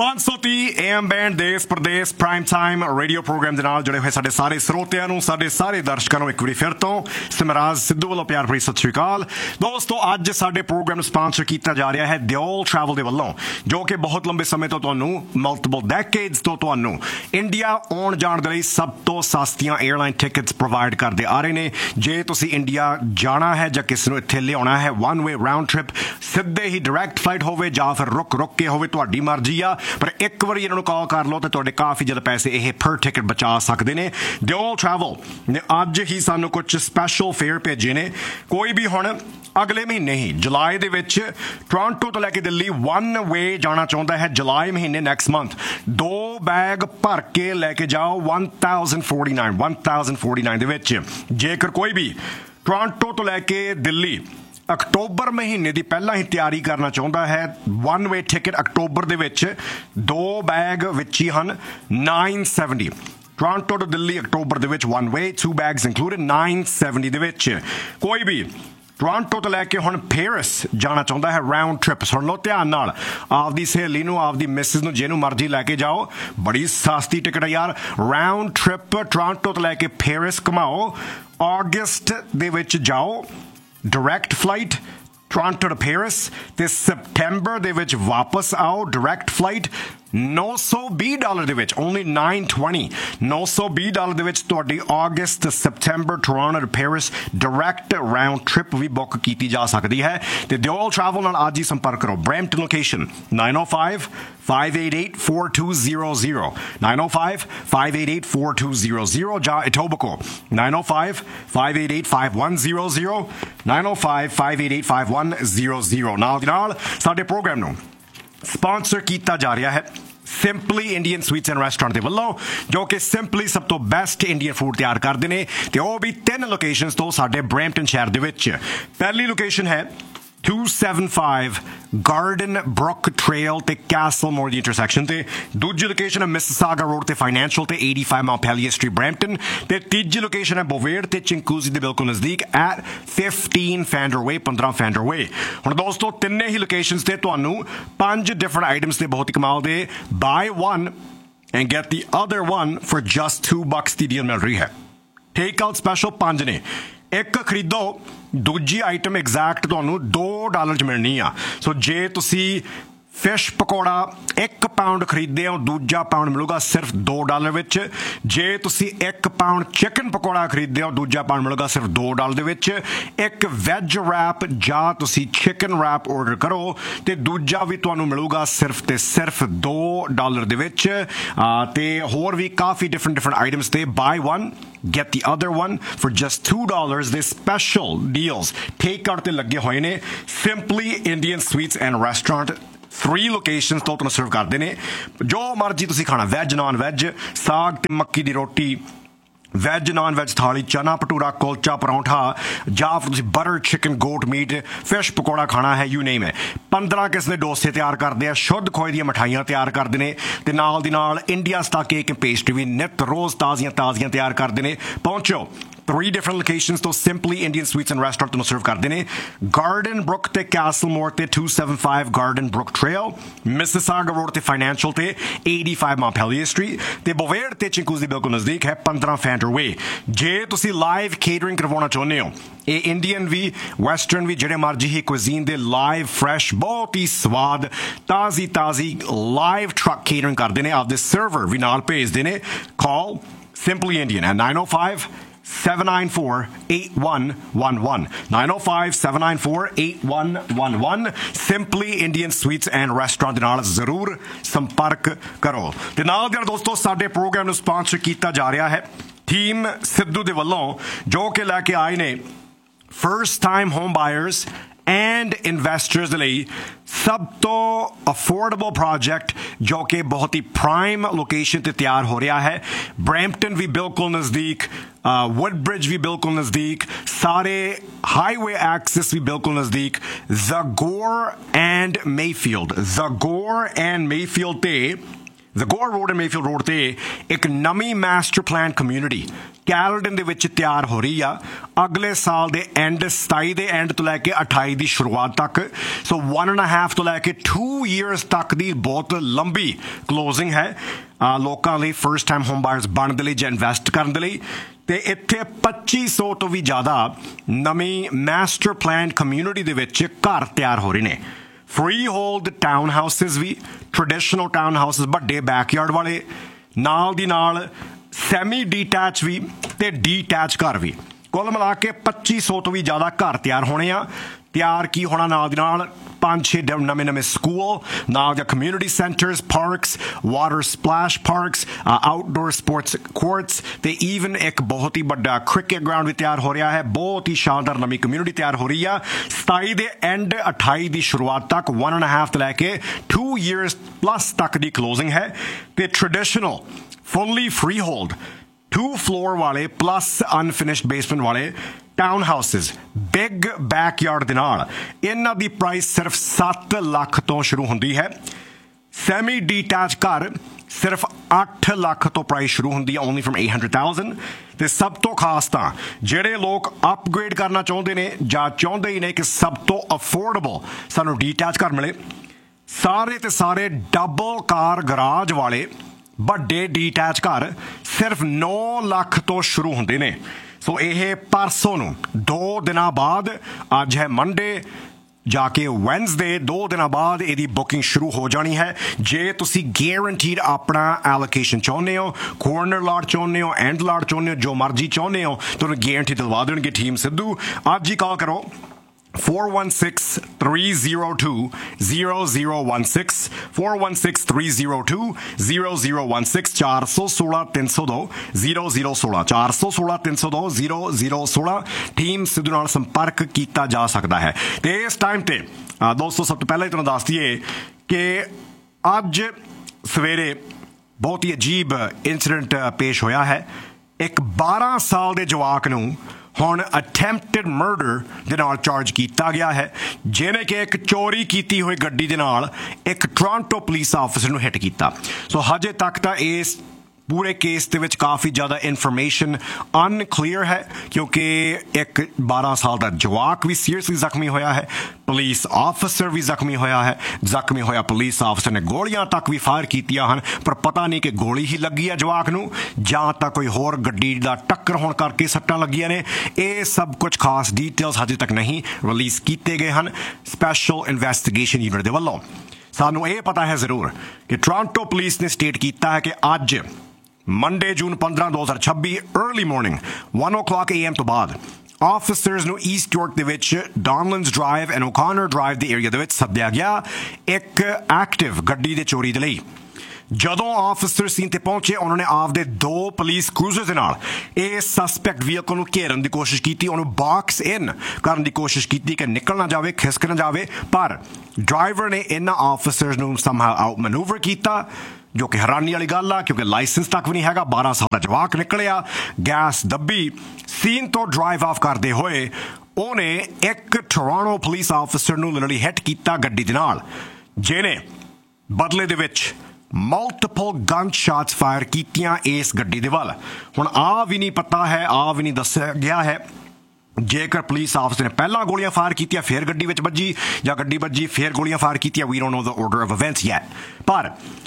530 AM band ਦੇਸ਼ Pradesh prime time radio programme ਦੇ ਨਾਲ ਜੁੜੇ ਹੋਏ ਸਾਡੇ ਸਾਰੇ ਸਰੋਤਿਆਂ ਨੂੰ, ਸਾਡੇ ਸਾਰੇ ਦਰਸ਼ਕਾਂ ਨੂੰ ਇੱਕ ਵਾਰੀ ਫਿਰ ਤੋਂ ਸਿਮਰਾਜ ਸਿੱਧੂ ਵੱਲੋਂ ਪਿਆਰ ਭਰੀ ਸਤਿ ਸ਼੍ਰੀ ਅਕਾਲ। ਦੋਸਤੋ, ਅੱਜ ਸਾਡੇ ਪ੍ਰੋਗਰਾਮ ਨੂੰ ਸਪਾਂਸਰ ਕੀਤਾ ਜਾ ਰਿਹਾ ਹੈ ਦਿਓਲ ਟਰੈਵਲ ਦੇ ਵੱਲੋਂ, ਜੋ ਕਿ ਬਹੁਤ ਲੰਬੇ ਸਮੇਂ ਤੋਂ ਤੁਹਾਨੂੰ ਮਲਟੀਪਲ ਡੈਕੇਡਸ ਤੋਂ ਤੁਹਾਨੂੰ ਇੰਡੀਆ ਆਉਣ ਜਾਣ ਦੇ ਲਈ ਸਭ ਤੋਂ ਸਸਤੀਆਂ 에ਅਰਲਾਈਨ ਟਿਕਟਸ ਪ੍ਰੋਵਾਈਡ ਕਰਦੇ ਆ ਰਹੇ ਨੇ। ਜੇ ਤੁਸੀਂ ਇੰਡੀਆ ਜਾਣਾ ਹੈ ਜਾਂ ਕਿਸੇ ਨੂੰ ਇੱਥੇ ਲਿਆਉਣਾ ਹੈ, ਵਨ ਵੇ ਰਾਊਂਡ ਟ੍ਰਿਪ, ਸਿੱਧੇ ਹੀ ਡਾਇਰੈਕਟ ਫਲਾਈਟ ਹੋਵੇ ਜਾਂ ਫਿਰ ਰੁਕ ਕੇ ਹੋਵੇ, ਤੁਹਾਡੀ ਮਰਜ਼ੀ ਆ, ਪਰ ਇੱਕ ਵਾਰੀ ਇਹਨਾਂ ਨੂੰ ਕਾਲ ਕਰ ਲਓ ਤੇ ਤੁਹਾਡੇ ਕਾਫੀ ਜ਼ਿਆਦਾ ਪੈਸੇ ਇਹ ਪਰ ਟਿਕਟ ਬਚਾ ਸਕਦੇ ਨੇ। ਦਿਓਲ ਟਰੈਵਲ ਨੇ ਅੱਜ ਹੀ ਸਾਨੂੰ ਕੁਝ ਸਪੈਸ਼ਲ ਫੇਅਰ ਭੇਜੇ ਨੇ। ਕੋਈ ਵੀ ਹੁਣ ਅਗਲੇ ਮਹੀਨੇ ਹੀ ਜੁਲਾਈ ਦੇ ਵਿੱਚ ਟੋਰਾਂਟੋ ਤੋਂ ਲੈ ਕੇ ਦਿੱਲੀ ਵਨ ਵੇ ਜਾਣਾ ਚਾਹੁੰਦਾ ਹੈ, ਜੁਲਾਈ ਮਹੀਨੇ ਨੈਕਸਟ ਮੰਥ, 2 ਬੈਗ ਭਰ ਕੇ ਲੈ ਕੇ ਜਾਓ 1049 ਦੇ ਵਿੱਚ। ਜੇਕਰ ਕੋਈ ਵੀ ਟੋਰਾਂਟੋ ਤੋਂ ਲੈ ਕੇ ਦਿੱਲੀ ਅਕਤੂਬਰ ਮਹੀਨੇ ਦੀ ਪਹਿਲਾਂ ਹੀ ਤਿਆਰੀ ਕਰਨਾ ਚਾਹੁੰਦਾ ਹੈ, ਵਨ ਵੇ ਟਿਕਟ ਅਕਤੂਬਰ ਦੇ ਵਿੱਚ 2 ਬੈਗ ਵਿੱਚ ਹੀ ਹਨ 970। ਟੋਰਾਂਟੋ ਤੋਂ ਦਿੱਲੀ ਅਕਤੂਬਰ ਦੇ ਵਿੱਚ ਵਨ ਵੇ 2 ਬੈਗਸ ਇੰਕਲੂਡਡ 970 ਦੇ ਵਿੱਚ। ਕੋਈ ਵੀ ਟੋਰਾਂਟੋ ਤੋਂ ਲੈ ਕੇ ਹੁਣ ਪੈਰਿਸ ਜਾਣਾ ਚਾਹੁੰਦਾ ਹੈ ਰਾਊਂਡ ਟ੍ਰਿਪ, ਸੁਣ ਲਓ ਧਿਆਨ ਨਾਲ, ਆਪਦੀ ਸਹੇਲੀ ਨੂੰ, ਆਪਦੀ ਮਿਸਿਸ ਨੂੰ, ਜਿਹਨੂੰ ਮਰਜ਼ੀ ਲੈ ਕੇ ਜਾਓ, ਬੜੀ ਸਸਤੀ ਟਿਕਟ ਹੈ ਯਾਰ। ਰਾਊਂਡ ਟ੍ਰਿਪ ਟੋਰਾਂਟੋ ਤੋਂ ਲੈ ਕੇ ਪੈਰਿਸ ਘੁਮਾਓ, ਅਗਸਤ ਦੇ ਵਿੱਚ ਜਾਓ direct flight Toronto to Paris, ਤੇ ਸਪਟੈਂਬਰ ਦੇ ਵਿੱਚ ਵਾਪਸ ਆਓ ਡਾਇਰੈਕਟ ਫਲਾਈਟ $920 ਦੇ ਵਿੱਚ, ਓਨਲੀ $920 $920 ਦੇ ਵਿੱਚ ਤੁਹਾਡੀ ਅਗਸਤ September Toronto to Paris direct round trip we book ਕੀਤੀ ਜਾ ਸਕਦੀ ਹੈ। ਤੇ ਦਿਓਲ ਟਰੈਵਲ ਨਾਲ ਅੱਜ ਹੀ ਸੰਪਰਕ ਕਰੋ। ਬਰੈਂਪਟਨ ਲੋਕੇਸ਼ਨ 905-588-4200 905-588-4200 ਜਾਂ ਇਟੋਬਿਕੋ 905-588-5100 905-588-5100। ਨਾਲ ਦੀ ਨਾਲ ਸਾਡੇ ਪ੍ਰੋਗਰਾਮ ਨੂੰ ਸਪਾਂਸਰ ਕੀਤਾ ਜਾ ਰਿਹਾ ਹੈ simply Indian sweets and restaurant ਦੇ ਵੱਲੋਂ, ਜੋ ਕਿ ਸਿੰਪਲੀ ਸਭ ਤੋਂ ਬੈਸਟ ਇੰਡੀਅਨ ਫੂਡ ਤਿਆਰ ਕਰਦੇ ਨੇ, ਤੇ ਉਹ ਵੀ 3 ਲੋਕੇਸ਼ਨਸ ਤੋਂ ਸਾਡੇ ਬਰੈਂਪਟਨ ਸ਼ਹਿਰ ਦੇ ਵਿੱਚ। ਪਹਿਲੀ ਲੋਕੇਸ਼ਨ ਹੈ 275 ਗਾਰਡਨ ਬਰੁਕ ਟ੍ਰੇਲ ਤੇ ਕੈਸਲਮੋਰ ਦੀ ਇੰਟਰਸੈਕਸ਼ਨ ਤੇ। ਦੂਜੀ ਲੋਕੇਸ਼ਨ ਹੈ ਮਿਸਿਸਾਗਾ ਰੋਡ ਤੇ ਫਾਈਨੈਂਸ਼ੀਅਲ ਤੇ 85 ਮਾਉਂਪੈਲੀਅਰ ਸਟਰੀਟ ਬਰੈਂਪਟਨ। ਤੇ ਤੀਜੀ ਲੋਕੇਸ਼ਨ ਹੈ ਬੋਵੇਰ ਤੇ ਚਿੰਕੂਜ਼ੀ ਦੇ ਬਿਲਕੁਲ ਨਜ਼ਦੀਕ ਐਟ 15 ਫੈਂਡਰਵੇ 15 ਫੈਂਡਰਵੇ। ਹੁਣ ਦੋਸਤੋ, ਤਿੰਨੇ ਹੀ ਲੋਕੇਸ਼ਨਸ ਤੇ ਤੁਹਾਨੂੰ 5 ਡਿਫਰੈਂਟ ਆਈਟਮਸ ਦੇ ਬਹੁਤ ਹੀ ਕਮਾਲ ਦੇ ਬਾਈ 1 and get the other 1 for just $2 the deal ਮਿਲ ਰਹੀ ਹੈ। ਟੇਕ ਆਊਟ ਸਪੈਸ਼ਲ 5 ਨੇ, ਇੱਕ ਖਰੀਦੋ ਦੂਜੀ ਆਈਟਮ ਐਗਜ਼ੈਕਟ ਤੁਹਾਨੂੰ $2 'ਚ ਮਿਲਣੀ ਆ। ਸੋ ਜੇ ਤੁਸੀਂ ਫਿਸ਼ ਪਕੌੜਾ 1 ਪਾਊਂਡ ਖਰੀਦਦੇ ਹੋ, ਦੂਜਾ ਪਾਊਂਡ ਮਿਲੂਗਾ ਸਿਰਫ $2 ਵਿੱਚ। ਜੇ ਤੁਸੀਂ 1 ਪਾਊਂਡ ਚਿਕਨ ਪਕੌੜਾ ਖਰੀਦਦੇ ਹੋ, ਦੂਜਾ ਪਾਊਂਡ ਮਿਲੂਗਾ ਸਿਰਫ $2 ਦੇ ਵਿੱਚ। ਇੱਕ ਵੈਜ ਰੈਪ ਜਾਂ ਤੁਸੀਂ ਚਿਕਨ ਰੈਪ ਆਰਡਰ ਕਰੋ ਤੇ ਦੂਜਾ ਵੀ ਤੁਹਾਨੂੰ ਮਿਲੂਗਾ ਸਿਰਫ ਤੇ ਸਿਰਫ $2 ਦੇ ਵਿੱਚ। ਤੇ ਹੋਰ ਵੀ ਕਾਫੀ ਡਿਫਰੈਂਟ ਆਈਟਮਸ ਤੇ ਬਾਈ 1 get the other one for just $2 ਦੇ ਸਪੈਸ਼ਲ ਡੀਲਸ ਟੇਕ ਆਊਟ ਤੇ ਲੱਗੇ ਹੋਏ ਨੇ। Simply Indian sweets and restaurant 3 locations ਤੋਂ ਤੁਹਾਨੂੰ ਸਰਵ ਕਰਦੇ ਨੇ ਜੋ ਮਰਜ਼ੀ ਤੁਸੀਂ ਖਾਣਾ, ਵੈਜ ਨਾਨ ਵੈਜ, ਸਾਗ ਤੇ ਮੱਕੀ ਦੀ ਰੋਟੀ, ਵੈਜ ਨਾਨ ਵੈਜ ਥਾਲੀ, ਚਨਾ ਭਟੂਰਾ, ਕੁਲਚਾ, ਪਰੌਂਠਾ, ਜਾਂ ਫਿਰ ਤੁਸੀਂ butter chicken, goat meat, fish pakora ਖਾਣਾ ਹੈ, ਯੂ ਨੇਮ ਹੈ। 15 ਕਿਸਮ ਦੇ ਡੋਸੇ ਤਿਆਰ ਕਰਦੇ ਆ, ਸ਼ੁੱਧ ਖੋਏ ਦੀਆਂ ਮਿਠਾਈਆਂ ਤਿਆਰ ਕਰਦੇ ਨੇ, ਤੇ ਨਾਲ ਦੀ ਨਾਲ India style cake and pastry ਵੀ ਨਿਤ ਰੋਜ਼ ਤਾਜ਼ੀਆਂ ਤਿਆਰ ਕਰਦੇ ਨੇ। ਪਹੁੰਚੋ 3 ਡਿਫਰੈਂਟ ਲੋਕੇਸ਼ਨਸ ਤੋਂ simply Indian sweets and restaurant ਤੁਹਾਨੂੰ ਸਰਵ ਕਰਦੇ ਨੇ। ਗਾਰਡਨ ਬਰੁਕ ਤੇ ਕੈਸਲਮੋਰ ਤੇ 275 garden Brook trail, Mississauga road ਤੇ ਫਾਈਨੈਂਸ਼ੀਅਲ ਤੇ 85 ਮਾਉਂਪੈਲੀਅਰ ਸਟਰੀਟ, ਤੇ ਬੋਵੇਰ ਤੇ ਚਿੰਕੂਜ਼ ਦੇ ਬਿਲਕੁਲ ਨਜ਼ਦੀਕ ਹੈ 15 ਫੈਂਡਰਵੇ। ਜੇ ਤੁਸੀਂ ਲਾਈਵ ਕੇਟਰਿੰਗ ਕਰਵਾਉਣਾ ਚਾਹੁੰਦੇ ਹੋ, ਇਹ ਇੰਡੀਅਨ ਵੀ ਵੈਸਟਰਨ ਵੀ ਜਿਹੜੇ ਮਰਜ਼ੀ ਹੀ ਕੁਜ਼ੀਨ ਦੇ ਲਾਈਵ ਫਰੈਸ਼ ਬਹੁਤ ਹੀ ਸਵਾਦ ਤਾਜ਼ੀ ਲਾਈਵ ਟਰੱਕ ਕੇਟਰਿੰਗ ਕਰਦੇ ਨੇ, ਆਪਦੇ ਸਰਵਰ ਵੀ ਨਾਲ ਭੇਜਦੇ ਨੇ। ਕਾਲ simply Indian at 905-794-8111 905-794-8111 simply Indian sweets and restaurant ਦੇ ਨਾਲ ਜ਼ਰੂਰ ਸੰਪਰਕ ਕਰੋ। ਤੇ ਨਾਲ ਦੇ ਦੋਸਤੋ, ਸਾਡੇ ਪ੍ਰੋਗਰਾਮ ਨੂੰ ਸਪਾਂਸਰ ਕੀਤਾ ਜਾ ਰਿਹਾ ਹੈ ਟੀਮ ਸਿੱਧੂ ਦੇ ਵੱਲੋਂ, ਜੋ ਕਿ ਲੈ ਕੇ ਆਏ ਨੇ first time home buyers and investors ਦੇ ਲਈ ਸਭ ਤੋਂ ਅਫੋਰਡੇਬਲ ਪ੍ਰੋਜੈਕਟ, ਜੋ ਕਿ ਬਹੁਤ ਹੀ ਪ੍ਰਾਈਮ ਲੋਕੇਸ਼ਨ ਤੇ ਤਿਆਰ ਹੋ ਰਿਹਾ ਹੈ। ਬਰੈਂਪਟਨ ਵੀ ਬਿਲਕੁਲ ਨਜ਼ਦੀਕ, ਵੁੱਡਬ੍ਰਿਜ ਵੀ ਬਿਲਕੁਲ ਨਜ਼ਦੀਕ, ਸਾਰੇ ਹਾਈਵੇ ਐਕਸੈਸ ਵੀ ਬਿਲਕੁਲ ਨਜ਼ਦੀਕ। ਜ਼ਗੋਰ ਐਂਡ ਮੇਫੀਲਡ ਤੇ ਜ਼ਗੋਰ ਰੋਡ ਐਂਡ ਮੇਫੀਲਡ ਰੋਡ ਤੇ ਇੱਕ ਨਵੀਂ ਮਾਸਟਰ ਪਲਾਨ ਕਮਿਊਨਿਟੀ ਕੈਲਡਨ ਦੇ ਵਿੱਚ ਤਿਆਰ ਹੋ ਰਹੀ ਆ ਅਗਲੇ ਸਾਲ ਦੇ ਐਂਡ 27 ਦੇ ਐਂਡ ਤੋਂ ਲੈ ਕੇ 28 ਦੀ ਸ਼ੁਰੂਆਤ ਤੱਕ। ਸੋ 1.5 ਤੋਂ ਲੈ ਕੇ 2 years ਤੱਕ ਦੀ ਬਹੁਤ ਲੰਬੀ ਕਲੋਜ਼ਿੰਗ ਹੈ ਲੋਕਾਂ ਲਈ, ਫਰਸਟ ਟਾਈਮ ਹੋਮ ਬਾਇਰਸ ਬਣਨ ਦੇ ਲਈ ਜਾਂ ਇਨਵੈਸਟ ਕਰਨ ਦੇ ਲਈ। ਤੇ ਇੱਥੇ 2500 ਤੋਂ ਵੀ ਜ਼ਿਆਦਾ ਨਵੀਂ ਮਾਸਟਰ ਪਲਾਨ ਕਮਿਊਨਿਟੀ ਦੇ ਵਿੱਚ ਘਰ ਤਿਆਰ ਹੋ ਰਹੇ ਨੇ। ਫਰੀ ਹੋਲਡ ਟਾਊਨ ਹਾਊਸਿਸ ਵੀ, ਟ੍ਰੈਡੀਸ਼ਨਲ ਟਾਊਨ ਹਾਊਸਿਸ ਵੱਡੇ ਬੈਕਯਾਰਡ ਵਾਲੇ, ਨਾਲ ਦੀ ਨਾਲ ਸੈਮੀ ਡੀਟੈਚ ਵੀ ਤੇ ਡੀਟੈਚ ਘਰ ਵੀ। ਕੁੱਲ ਮਿਲਾ ਕੇ 2500 ਤੋਂ ਵੀ ਜ਼ਿਆਦਾ ਘਰ ਤਿਆਰ ਹੋਣੇ ਆ। ਤਿਆਰ ਕੀ ਹੋਣਾ, ਨਾਲ ਦੀ ਨਾਲ 5-6 ਨਵੇਂ ਸਕੂਲ, ਨਾਲ ਦੀਆਂ community centres, parks, water splash parks, outdoor sports courts ਤੇ ਈਵਨ ਇੱਕ ਬਹੁਤ ਹੀ ਵੱਡਾ ਕ੍ਰਿਕਟ ਗਰਾਊਂਡ ਵੀ ਤਿਆਰ ਹੋ ਰਿਹਾ ਹੈ। ਬਹੁਤ ਹੀ ਸ਼ਾਨਦਾਰ ਨਵੀਂ ਕਮਿਊਨਿਟੀ ਤਿਆਰ ਹੋ ਰਹੀ ਆ 27 ਦੇ ਐਂਡ 28 ਦੀ ਸ਼ੁਰੂਆਤ ਤੱਕ। 1.5 ਤੋਂ ਲੈ ਕੇ 2 years ਪਲੱਸ ਤੱਕ ਦੀ ਕਲੋਜ਼ਿੰਗ ਹੈ। ਤੇ ਟ੍ਰੈਡੀਸ਼ਨਲ ਫੁੱਲੀ ਫਰੀ ਹੋਲਡ 2 floor ਵਾਲੇ ਪਲੱਸ ਅਨਫਿਨਿਸ਼ਡ ਬੇਸਮੈਂਟ ਵਾਲੇ ਟਾਊਨ ਹਾਊਸਿਸ ਬਿਗ ਬੈਕਯਾਰਡ ਦੇ ਨਾਲ ਇਹਨਾਂ ਦੀ ਪ੍ਰਾਈਸ ਸਿਰਫ 7 ਲੱਖ ਤੋਂ ਸ਼ੁਰੂ ਹੁੰਦੀ ਹੈ। ਸੈਮੀ ਡੀਟੈਚ ਘਰ ਸਿਰਫ 8 ਲੱਖ ਤੋਂ ਪ੍ਰਾਈਸ ਸ਼ੁਰੂ ਹੁੰਦੀ ਹੈ, ਓਨਲੀ ਫਰਮ 800,000। ਤੇ ਸਭ ਤੋਂ ਖਾਸ ਤਾਂ ਜਿਹੜੇ ਲੋਕ ਅਪਗ੍ਰੇਡ ਕਰਨਾ ਚਾਹੁੰਦੇ ਨੇ ਜਾਂ ਚਾਹੁੰਦੇ ਹੀ ਨੇ ਕਿ ਸਭ ਤੋਂ ਅਫੋਰਡੇਬਲ ਸਾਨੂੰ ਡੀਟੈਚ ਘਰ ਮਿਲੇ, ਸਾਰੇ ਤੇ ਸਾਰੇ ਡਬਲ ਕਾਰ ਗਰਾਜ ਵਾਲੇ ਵੱਡੇ ਡੀਟੈਚ ਘਰ ਸਿਰਫ 9 ਲੱਖ ਤੋਂ ਸ਼ੁਰੂ ਹੁੰਦੇ ਨੇ। ਸੋ ਇਹ ਪਰਸੋਂ ਨੂੰ 2 ਦਿਨਾਂ ਬਾਅਦ, ਅੱਜ ਹੈ ਮੰਡੇ, ਜਾ ਕੇ ਵੈਨਸਡੇ 2 ਦਿਨਾਂ ਬਾਅਦ ਇਹਦੀ ਬੁਕਿੰਗ ਸ਼ੁਰੂ ਹੋ ਜਾਣੀ ਹੈ। ਜੇ ਤੁਸੀਂ ਗੈਰੰਟੀਡ ਆਪਣਾ ਐਲੋਕੇਸ਼ਨ ਚਾਹੁੰਦੇ ਹੋ, ਕੋਰਨਰ ਲਾਟ ਚਾਹੁੰਦੇ ਹੋ, ਐਂਡ ਲਾਟ ਚਾਹੁੰਦੇ ਹੋ, ਜੋ ਮਰਜ਼ੀ ਚਾਹੁੰਦੇ ਹੋ, ਤੁਹਾਨੂੰ ਗੈਰੰਟੀ ਦਿਲਵਾ ਦੇਣਗੇ ਟੀਮ ਸਿੱਧੂ। ਅੱਜ ਹੀ ਕਾਲ ਕਰੋ 416-302-0016 416-302-0016 416-302-0016 416-302-0016 ਟੀਮ ਸਿੱਧੂ ਨਾਲ ਸੰਪਰਕ ਕੀਤਾ ਜਾ ਸਕਦਾ ਹੈ। ਤੇ ਇਸ ਟਾਈਮ ਤੇ ਦੋਸਤੋ ਸਭ ਤੋਂ ਪਹਿਲਾਂ ਹੀ ਤੁਹਾਨੂੰ ਦੱਸ ਦਈਏ ਕਿ ਅੱਜ ਸਵੇਰੇ ਬਹੁਤ ਹੀ ਅਜੀਬ ਇਨਸੀਡੈਂਟ ਪੇਸ਼ ਹੋਇਆ ਹੈ। ਇੱਕ 12 ਸਾਲ ਦੇ ਜਵਾਕ ਨੂੰ ਹੁਣ ਅਟੈਂਪਟਡ ਮਰਡਰ ਦੇ ਨਾਲ ਚਾਰਜ ਕੀਤਾ ਗਿਆ ਹੈ, ਜਿਹਨੇ ਕਿ ਇੱਕ ਚੋਰੀ ਕੀਤੀ ਹੋਈ ਗੱਡੀ ਦੇ ਨਾਲ ਇੱਕ ਟੋਰਾਂਟੋ ਪੁਲਿਸ ਆਫਿਸਰ ਨੂੰ ਹਿੱਟ ਕੀਤਾ। ਸੋ ਹਜੇ ਤੱਕ ਤਾਂ ਇਸ ਪੂਰੇ ਕੇਸ ਦੇ ਵਿੱਚ ਕਾਫੀ ਜ਼ਿਆਦਾ ਇਨਫੋਰਮੇਸ਼ਨ ਅਨਕਲੀਅਰ ਹੈ, ਕਿਉਂਕਿ ਇੱਕ 12 ਸਾਲ ਦਾ ਜਵਾਕ ਵੀ ਸੀਰੀਅਸਲੀ ਜ਼ਖਮੀ ਹੋਇਆ ਹੈ, ਪੁਲਿਸ ਆਫਿਸਰ ਵੀ ਜ਼ਖਮੀ ਹੋਇਆ ਹੈ। ਜ਼ਖਮੀ ਹੋਇਆ ਪੁਲਿਸ ਆਫਿਸਰ ਨੇ ਗੋਲੀਆਂ ਤੱਕ ਵੀ ਫਾਇਰ ਕੀਤੀਆਂ ਹਨ, ਪਰ ਪਤਾ ਨਹੀਂ ਕਿ ਗੋਲੀ ਹੀ ਲੱਗੀ ਹੈ ਜਵਾਕ ਨੂੰ ਜਾਂ ਤਾਂ ਕੋਈ ਹੋਰ ਗੱਡੀ ਦਾ ਟੱਕਰ ਹੋਣ ਕਰਕੇ ਸੱਟਾਂ ਲੱਗੀਆਂ ਨੇ। ਇਹ ਸਭ ਕੁਝ ਖਾਸ ਡੀਟੇਲਸ ਹਜੇ ਤੱਕ ਨਹੀਂ ਰਿਲੀਜ਼ ਕੀਤੇ ਗਏ ਹਨ ਸਪੈਸ਼ਲ ਇਨਵੈਸਟੀਗੇਸ਼ਨ ਯੂਨਿਟ ਦੇ ਵੱਲੋਂ। ਸਾਨੂੰ ਇਹ ਪਤਾ ਹੈ ਜ਼ਰੂਰ ਕਿ ਟੋਰਾਂਟੋ ਪੁਲਿਸ ਨੇ ਸਟੇਟ ਕੀਤਾ ਹੈ ਕਿ ਅੱਜ Monday June 15 2026 early morning 1 o'clock AM ਤੋਂ ਬਾਅਦ ਆਫਿਸਰਸ ਨੂੰ ਈਸਟ ਯਾਰਕ ਦੇ ਵਿੱਚ ਡਾਨਲੈਂਡਸ ਡਰਾਈਵ ਐਂਡ ਓਕਾਨਰ ਡਰਾਈਵ ਦੇ ਏਰੀਆ ਦੇ ਵਿੱਚ ਸੱਦਿਆ ਗਿਆ ਇੱਕ ਐਕਟਿਵ ਗੱਡੀ ਦੇ ਚੋਰੀ ਦੇ ਲਈ। ਜਦੋਂ ਆਫਿਸਰ ਸੀਨ ਤੇ ਪਹੁੰਚੇ, ਉਹਨਾਂ ਨੇ ਆਪਦੇ 2 ਪੁਲਿਸ ਕਰੂਜ਼ਰ ਦੇ ਨਾਲ ਇਹ ਸਸਪੈਕਟ ਵਹੀਕਲ ਨੂੰ ਘੇਰਨ ਦੀ ਕੋਸ਼ਿਸ਼ ਕੀਤੀ, ਉਹਨੂੰ ਬਾਕਸ ਇਨ ਕਰਨ ਦੀ ਕੋਸ਼ਿਸ਼ ਕੀਤੀ ਕਿ ਨਿਕਲ ਨਾ ਜਾਵੇ, ਖਿਸਕ ਨਾ ਜਾਵੇ, ਪਰ ਡਰਾਈਵਰ ਨੇ ਇਹਨਾਂ ਆਫਿਸਰਸ ਨੂੰ ਸਮਹਾਉ ਆਊਟ ਮੈਨੂਵਰ ਕੀਤਾ, ਜੋ ਕਿ ਹੈਰਾਨੀ ਵਾਲੀ ਗੱਲ ਆ ਕਿਉਂਕਿ ਲਾਇਸੈਂਸ ਤੱਕ ਵੀ ਨਹੀਂ ਹੈਗਾ। 12 ਸਾਲ ਦਾ ਜਵਾਕ ਨਿਕਲਿਆ, ਗੈਸ ਦੱਬੀ, ਸੀਨ ਤੋਂ ਡਰਾਈਵ ਆਫ ਕਰਦੇ ਹੋਏ ਉਹਨੇ ਇੱਕ ਟੋਰਾਂਟੋ ਪੁਲਿਸ ਆਫਿਸਰ ਨੂੰ ਲਿਟਰਲੀ ਹਿੱਟ ਕੀਤਾ ਗੱਡੀ ਦੇ ਨਾਲ, ਜਿਹਨੇ ਬਦਲੇ ਦੇ ਵਿੱਚ ਮਲਟੀਪਲ ਗਨ ਸ਼ਾਟਸ ਫਾਇਰ ਕੀਤੀਆਂ ਇਸ ਗੱਡੀ ਦੇ ਵੱਲ। ਹੁਣ ਆ ਵੀ ਨਹੀਂ ਪਤਾ ਹੈ, ਆ ਵੀ ਨਹੀਂ ਦੱਸਿਆ ਗਿਆ ਹੈ ਜੇਕਰ ਪੁਲਿਸ ਆਫਿਸਰ ਨੇ ਪਹਿਲਾਂ ਗੋਲੀਆਂ ਫਾਇਰ ਕੀਤੀਆਂ ਫਿਰ ਗੱਡੀ ਵਿੱਚ ਵੱਜੀ ਜਾਂ ਗੱਡੀ ਵੱਜੀ ਫਿਰ ਗੋਲੀਆਂ ਫਾਇਰ ਕੀਤੀਆਂ। We don't know the order of events yet, ਪਰ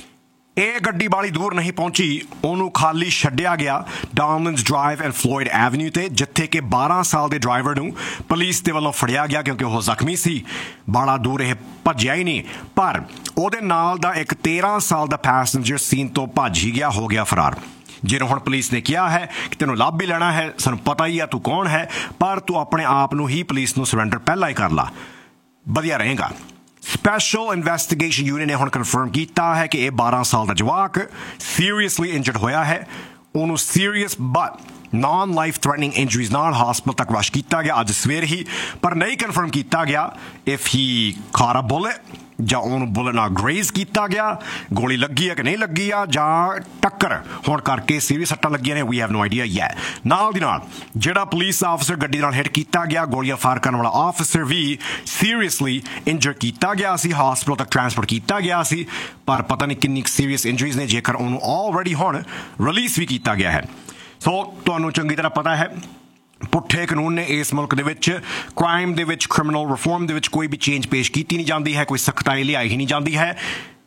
ਇਹ ਗੱਡੀ ਵਾਲੀ ਦੂਰ ਨਹੀਂ ਪਹੁੰਚੀ, ਉਹਨੂੰ ਖਾਲੀ ਛੱਡਿਆ ਗਿਆ ਡਾਨਲੈਂਡਸ ਡਰਾਈਵ ਐਂਡ ਫਲੋਇਡ ਐਵਨਿਊ ਤੇ, ਜਿੱਥੇ ਕਿ 12 ਸਾਲ ਦੇ ਡਰਾਈਵਰ ਨੂੰ ਪੁਲਿਸ ਦੇ ਵੱਲੋਂ ਫੜਿਆ ਗਿਆ ਕਿਉਂਕਿ ਉਹ ਜ਼ਖਮੀ ਸੀ। ਬੜਾ ਦੂਰ ਇਹ ਭੱਜਿਆ ਹੀ ਨਹੀਂ, ਪਰ ਉਹਦੇ ਨਾਲ ਦਾ ਇੱਕ 13 ਸਾਲ ਦਾ ਪੈਸੇਂਜਰ ਸੀਨ ਤੋਂ ਭੱਜ ਹੀ ਗਿਆ, ਹੋ ਗਿਆ ਫਰਾਰ, ਜਿਹਨੂੰ ਹੁਣ ਪੁਲਿਸ ਨੇ ਕਿਹਾ ਹੈ ਕਿ ਤੈਨੂੰ ਲੱਭ ਹੀ ਲੈਣਾ ਹੈ, ਸਾਨੂੰ ਪਤਾ ਹੀ ਆ ਤੂੰ ਕੌਣ ਹੈ, ਪਰ ਤੂੰ ਆਪਣੇ ਆਪ ਨੂੰ ਹੀ ਪੁਲਿਸ ਨੂੰ ਸਰੈਂਡਰ ਪਹਿਲਾਂ ਹੀ ਕਰ ਲਾ, ਵਧੀਆ ਰਹੇਗਾ। ਸਪੈਸ਼ਲ ਇਨਵੈਸਟੀਗੇਸ਼ਨ ਯੂਨਿਟ ਨੇ ਹੁਣ ਕਨਫਰਮ ਕੀਤਾ ਹੈ ਕਿ ਇਹ 12 ਸਾਲ ਦਾ ਜਵਾਕ ਸੀਰੀਅਸਲੀ ਇੰਜਰਡ ਹੋਇਆ ਹੈ। ਉਹਨੂੰ serious but naan life threatening injuries ਨਾਲ ਹਸਪਤਾਲ ਤੱਕ ਰਸ਼ ਕੀਤਾ ਗਿਆ ਅੱਜ ਸਵੇਰ ਹੀ, ਪਰ ਨਹੀਂ ਕਨਫਰਮ ਕੀਤਾ ਗਿਆ if he caught a bullet ਜਾਂ ਉਹਨੂੰ ਬੁਲਟ ਨਾਲ ਗ੍ਰੇਜ਼ ਕੀਤਾ ਗਿਆ, ਗੋਲੀ ਲੱਗੀ ਹੈ ਕਿ ਨਹੀਂ ਲੱਗੀ ਆ, ਜਾਂ ਟੱਕਰ ਹੋਣ ਕਰਕੇ ਸੀਰੀਅਸ ਸੱਟਾਂ ਲੱਗੀਆਂ ਨੇ, we have no idea yet. ਨਾਲ ਦੀ ਨਾਲ ਜਿਹੜਾ ਪੁਲਿਸ ਆਫਿਸਰ ਗੱਡੀ ਨਾਲ ਹਿੱਟ ਕੀਤਾ ਗਿਆ, ਗੋਲੀਆਂ ਫਾਇਰ ਕਰਨ ਵਾਲਾ ਆਫਿਸਰ ਵੀ ਸੀਰੀਅਸਲੀ ਇੰਜਰ ਕੀਤਾ ਗਿਆ ਸੀ, ਹਸਪਤਾਲ ਤੱਕ ਟ੍ਰਾਂਸਪੋਰਟ ਕੀਤਾ ਗਿਆ ਸੀ, ਪਰ ਪਤਾ ਨਹੀਂ ਕਿੰਨੀ ਸੀਰੀਅਸ ਇੰਜਰੀਜ਼ ਨੇ, ਜੇਕਰ ਉਹਨੂੰ ਆਲਰੇਡੀ ਹੁਣ ਰਿਲੀਜ਼ ਵੀ ਕੀਤਾ ਗਿਆ ਹੈ। ਸੋ ਤੁਹਾਨੂੰ ਚੰਗੀ ਤਰ੍ਹਾਂ ਪਤਾ ਹੈ ਪੁੱਠੇ ਕਾਨੂੰਨ ਨੇ ਇਸ ਮੁਲਕ ਦੇ ਵਿੱਚ, ਕ੍ਰਾਈਮ ਦੇ ਵਿੱਚ, ਕ੍ਰਿਮੀਨਲ ਰਿਫਾਰਮ ਦੇ ਵਿੱਚ ਕੋਈ ਵੀ ਚੇਂਜ ਪੇਸ਼ ਕੀਤੀ ਨਹੀਂ ਜਾਂਦੀ ਹੈ, ਕੋਈ ਸਖਤਾਈ ਲਿਆਈ ਹੀ ਨਹੀਂ ਜਾਂਦੀ ਹੈ।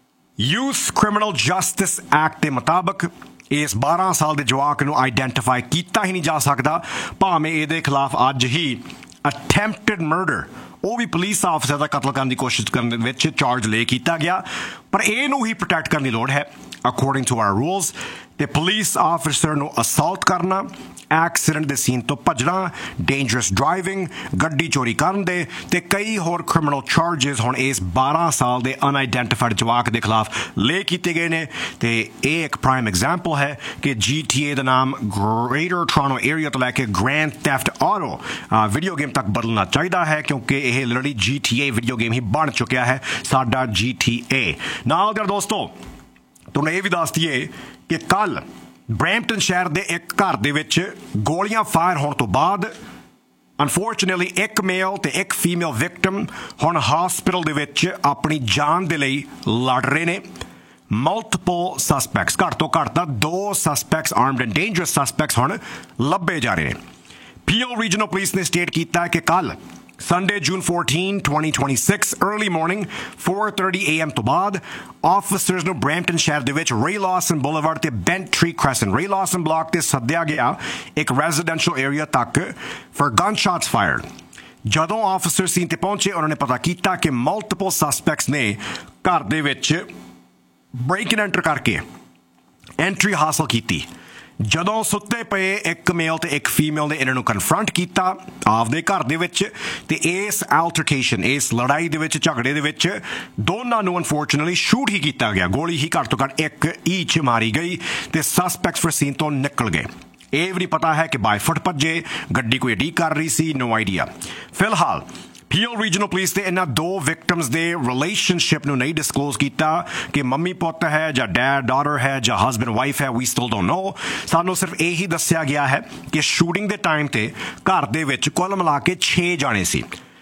ਯੂਥ ਕ੍ਰਿਮੀਨਲ ਜਸਟਿਸ ਐਕਟ ਦੇ ਮੁਤਾਬਕ ਇਸ 12 ਸਾਲ ਦੇ ਜਵਾਕ ਨੂੰ ਆਈਡੈਂਟੀਫਾਈ ਕੀਤਾ ਹੀ ਨਹੀਂ ਜਾ ਸਕਦਾ, ਭਾਵੇਂ ਇਹਦੇ ਖਿਲਾਫ ਅੱਜ ਹੀ ਅਟੈਂਪਟਡ ਮਰਡਰ, ਉਹ ਵੀ ਪੁਲਿਸ ਆਫਿਸਰ ਦਾ ਕਤਲ ਕਰਨ ਦੀ ਕੋਸ਼ਿਸ਼ ਕਰਨ ਦੇ ਵਿੱਚ ਚਾਰਜ ਲੈ ਕੀਤਾ ਗਿਆ, ਪਰ ਇਹਨੂੰ ਹੀ ਪ੍ਰੋਟੈਕਟ ਕਰਨ ਦੀ ਲੋੜ ਹੈ ਅਕੋਰਡਿੰਗ ਟੂ ਆਰ ਰੂਲਸ। ਤੇ ਪੁਲਿਸ ਆਫਿਸਰ ਨੂੰ ਅਸਾਲਟ ਕਰਨਾ, ਐਕਸੀਡੈਂਟ ਦੇ ਸੀਨ ਤੋਂ ਭੱਜਣਾ, ਡੇਂਜਰਸ ਡਰਾਈਵਿੰਗ, ਗੱਡੀ ਚੋਰੀ ਕਰਨ ਦੇ ਤੇ ਕਈ ਹੋਰ ਕ੍ਰਿਮੀਨਲ ਚਾਰਜਸ ਹੁਣ ਇਸ 12 ਸਾਲ ਦੇ ਅਨਆਈਡੈਂਟੀਫਾਈਡ ਜਵਾਕ ਦੇ ਖਿਲਾਫ ਲੈ ਕੀਤੇ ਗਏ ਨੇ। ਤੇ ਇਹ ਇੱਕ ਪ੍ਰਾਈਮ ਐਗਜ਼ਾਮਪਲ ਹੈ ਕਿ GTA ਦਾ ਨਾਮ ਗ੍ਰੇਟਰ ਟੋਰਾਂਟੋ ਏਰੀਆ ਤੋਂ ਲੈ ਕੇ grand theft auto video game ਤੱਕ ਬਦਲਣਾ ਚਾਹੀਦਾ ਹੈ, ਕਿਉਂਕਿ ਇਹ ਲੜੀ GTA ਵੀਡੀਓ ਗੇਮ ਹੀ ਬਣ ਚੁੱਕਿਆ ਹੈ ਸਾਡਾ GTA। ਨਾਲ ਦੇ ਦੋਸਤੋ ਤੁਹਾਨੂੰ ਇਹ ਵੀ ਦੱਸ ਦਈਏ ਕਿ ਕੱਲ ਬਰੈਂਪਟਨ ਸ਼ਹਿਰ ਦੇ ਇੱਕ ਘਰ ਦੇ ਵਿੱਚ ਗੋਲੀਆਂ ਫਾਇਰ ਹੋਣ ਤੋਂ ਬਾਅਦ ਅਨਫੋਰਚੂਨੇਟਲੀ ਇੱਕ ਮੇਲ ਤੇ ਇੱਕ ਫੀਮੇਲ ਵਿਕਟਮ ਹੁਣ ਹਸਪੀਟਲ ਦੇ ਵਿੱਚ ਆਪਣੀ ਜਾਨ ਦੇ ਲਈ ਲੜ ਰਹੇ ਨੇ। ਮਲਟੀਪਲ ਸਸਪੈਕਟਸ, ਘੱਟ ਤੋਂ ਘੱਟ ਤਾਂ 2 suspects, armed and dangerous suspects ਹੁਣ ਲੱਭੇ ਜਾ ਰਹੇ ਨੇ। ਪੀਐਲ ਰੀਜਨਲ ਪੁਲਿਸ ਨੇ ਸਟੇਟ ਕੀਤਾ ਹੈ ਕਿ ਕੱਲ Sunday, June 14, 2026, early morning, 4:30 a.m. ਤੋਂ ਬਾਅਦ ਆਫਿਸਰਸ ਨੂੰ ਬਰੈਂਪਟਨ ਸ਼ਹਿਰ ਦੇ ਵਿੱਚ ਰੇ ਲਾਸਨ ਬੁਲੇਵਾਰਡ ਤੇ ਬੈਂਟਰੀ ਕ੍ਰੈਸੈਂਟ, ਰੇ ਲਾਸਨ ਬਲਾਕ ਤੇ ਸੱਦਿਆ ਗਿਆ ਇੱਕ ਰੈਜ਼ੀਡੈਂਸ਼ੀਅਲ ਏਰੀਆ ਤੱਕ ਫॉर ਗਨਸ਼ਾਟਸ ਫਾਇਰਡ। ਜਦੋਂ ਆਫਿਸਰ ਸੀਨ ਤੇ ਪਹੁੰਚੇ, ਉਹਨਾਂ ਨੇ ਪਤਾ ਕੀਤਾ ਕਿ ਮਲਟੀਪਲ ਸਸਪੈਕਟਸ ਨੇ ਘਰ ਦੇ ਵਿੱਚ ਬ੍ਰੇਕ ਇਨ ਐਂਟਰ ਕਰਕੇ ਐਂਟਰੀ ਹਾਸਲ ਕੀਤੀ। ਜਦੋਂ ਸੁੱਤੇ ਪਏ ਇੱਕ ਮੇਲ ਤੇ ਇੱਕ ਫੀਮੇਲ ਨੇ ਇਹਨਾਂ ਨੂੰ ਕਨਫਰੰਟ ਕੀਤਾ ਆਪਦੇ ਘਰ ਦੇ ਵਿੱਚ, ਤੇ ਇਸ ਐਲਟਰਕੇਸ਼ਨ, ਇਸ ਲੜਾਈ ਦੇ ਵਿੱਚ, ਝਗੜੇ ਦੇ ਵਿੱਚ ਦੋਨਾਂ ਨੂੰ ਅਨਫੋਰਚੂਨੇਟਲੀ ਸ਼ੂਟ ਹੀ ਕੀਤਾ ਗਿਆ, ਗੋਲੀ ਹੀ ਘੱਟ ਤੋਂ ਘੱਟ ਇੱਕ ਈਚ ਮਾਰੀ ਗਈ ਤੇ ਸਸਪੈਕਟਸ ਫਿਰ ਸੀਨ ਤੋਂ ਨਿਕਲ ਗਏ। ਇਹ ਵੀ ਨਹੀਂ ਪਤਾ ਹੈ ਕਿ ਬਾਈ ਫੁੱਟ ਭੱਜੇ, ਗੱਡੀ ਕੋਈ ਅਡੀਕ ਕਰ ਰਹੀ ਸੀ, ਨੋ ਆਈਡੀਆ। ਫਿਲਹਾਲ ਪੀਐਲ ਰੀਜਨਲ ਪੁਲਿਸ ਨੇ ਇਹਨਾਂ 2 ਵਿਕਟਮਸ ਦੇ ਰਿਲੇਸ਼ਨਸ਼ਿਪ ਨੂੰ ਨਹੀਂ ਡਿਸਕਲੋਜ਼ ਕੀਤਾ ਕਿ ਮੰਮੀ ਪੁੱਤ ਹੈ ਜਾਂ ਡੈਡ ਡਾਟਰ ਹੈ ਜਾਂ ਹਸਬੈਂਡ ਵਾਈਫ ਹੈ, ਵੀ ਸਟਿਲ ਡੋਨਟ ਨੋ। ਸਾਨੂੰ ਸਿਰਫ ਇਹੀ ਦੱਸਿਆ ਗਿਆ ਹੈ ਕਿ ਸ਼ੂਟਿੰਗ ਦੇ ਟਾਈਮ ਤੇ ਘਰ ਦੇ ਵਿੱਚ ਕੁੱਲ ਮਿਲਾ ਕੇ 6 ਜਾਣੇ ਸੀ।